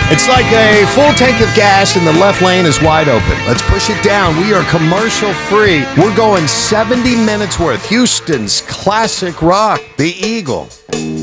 It's like a full tank of gas and the left lane is wide open. Let's push it down. We are commercial free. We're going 70 minutes worth. Houston's classic rock, The Eagle.